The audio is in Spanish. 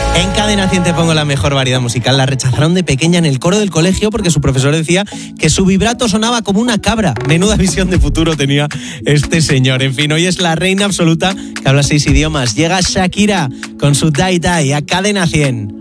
En Cadena 100 te pongo la mejor variedad musical. La rechazaron de pequeña en el coro del colegio porque su profesor decía que su vibrato sonaba como una cabra. Menuda visión de futuro tenía este señor. En fin, hoy es la reina absoluta que habla 6 idiomas. Llega Shakira con su Die Die a Cadena 100.